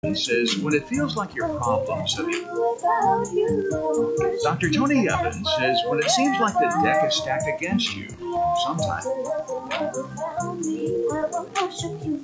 Says when it feels like your problems have you. Dr. Tony Evans says when it seems like the deck is stacked against you. Sometimes.